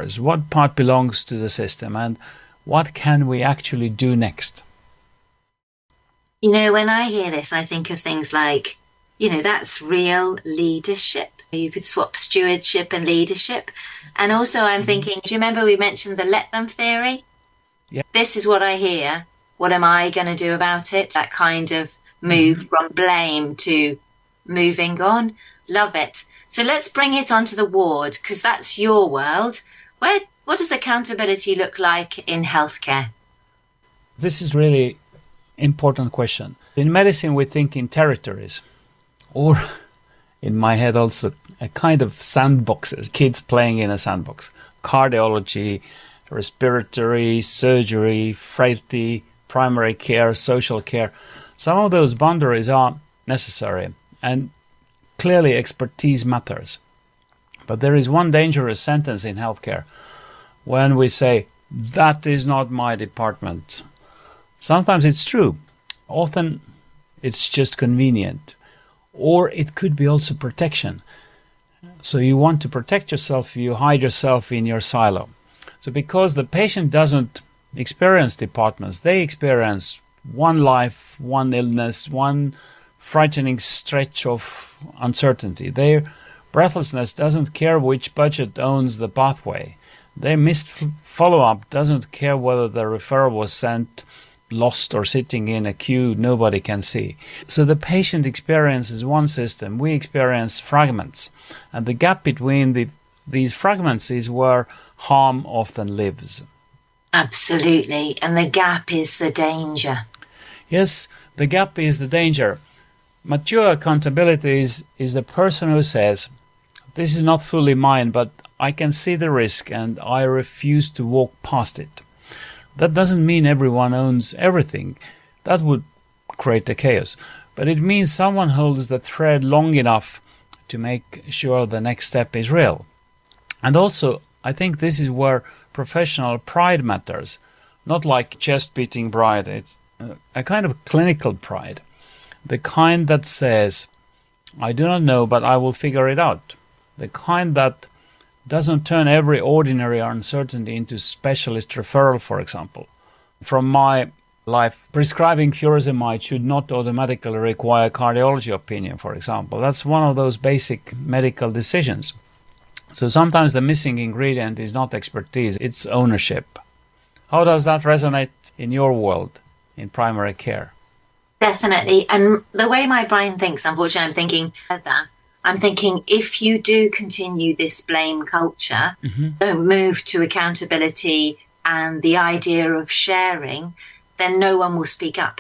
ours? What part belongs to the system, and what can we actually do next? You know, when I hear this, I think of things like, you know, that's real leadership. You could swap stewardship and leadership. And also I'm thinking, do you remember we mentioned the let them theory? Yeah. This is what I hear. What am I going to do about it? That kind of move from blame to moving on. Love it. So let's bring it onto the ward, because that's your world. What does accountability look like in healthcare? This is really important question. In medicine, we think in territories, or in my head also a kind of sandboxes, kids playing in a sandbox. Cardiology, respiratory, surgery, frailty, primary care, social care. Some of those boundaries are necessary, and clearly expertise matters. But there is one dangerous sentence in healthcare when we say, that is not my department. Sometimes it's true. Often it's just convenient. Or it could be also protection. So you want to protect yourself, you hide yourself in your silo. So because the patient doesn't experience departments, they experience one life, one illness, one frightening stretch of uncertainty. Their breathlessness doesn't care which budget owns the pathway. Their missed follow-up doesn't care whether the referral was sent, lost, or sitting in a queue nobody can see. So the patient experiences one system, we experience fragments. And the gap between these fragments is where harm often lives. Absolutely. And the gap is the danger. Yes, the gap is the danger. Mature accountability is the person who says, this is not fully mine, but I can see the risk and I refuse to walk past it. That doesn't mean everyone owns everything. That would create a chaos. But it means someone holds the thread long enough to make sure the next step is real. And also, I think this is where professional pride matters. Not like chest-beating pride. It's a kind of clinical pride. The kind that says, I do not know, but I will figure it out. The kind that doesn't turn every ordinary uncertainty into specialist referral, for example. From my life, prescribing furosemide should not automatically require cardiology opinion, for example. That's one of those basic medical decisions. So sometimes the missing ingredient is not expertise, it's ownership. How does that resonate in your world, in primary care? Definitely. And the way my brain thinks, unfortunately, I'm thinking if you do continue this blame culture, don't move to accountability and the idea of sharing, then no one will speak up.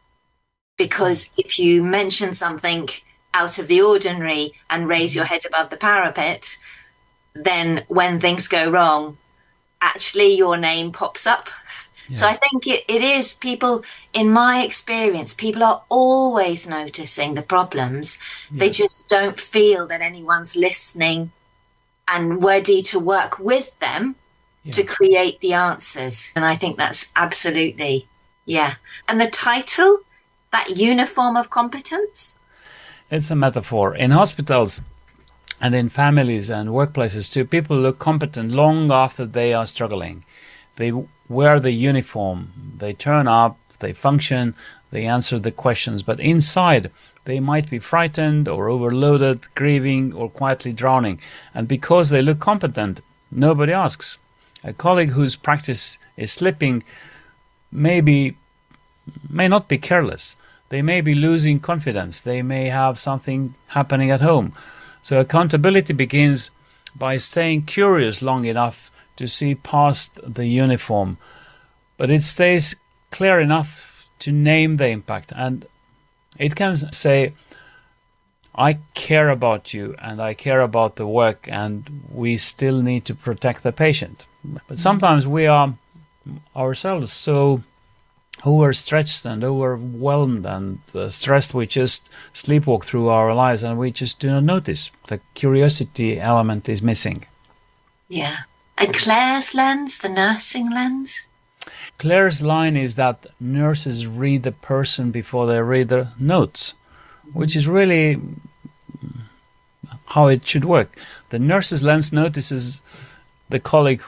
Because if you mention something out of the ordinary and raise your head above the parapet, then when things go wrong, actually your name pops up. Yeah. So I think it is people, in my experience, people are always noticing the problems. Yeah. They just don't feel that anyone's listening and ready to work with them to create the answers. And I think that's absolutely, And the title, that uniform of competence? It's a metaphor. In hospitals and in families and workplaces too, people look competent long after they are struggling. They wear the uniform, they turn up, they function, they answer the questions, but inside they might be frightened or overloaded, grieving or quietly drowning. And because they look competent, nobody asks. A colleague whose practice is slipping may not be careless. They may be losing confidence. They may have something happening at home. So accountability begins by staying curious long enough to see past the uniform, but it stays clear enough to name the impact. And it can say, I care about you and I care about the work and we still need to protect the patient. But sometimes we are ourselves so overstretched and overwhelmed and stressed, we just sleepwalk through our lives and we just do not notice. The curiosity element is missing. Yeah. And Claire's lens, the nursing lens? Claire's line is that nurses read the person before they read the notes, which is really how it should work. The nurse's lens notices the colleague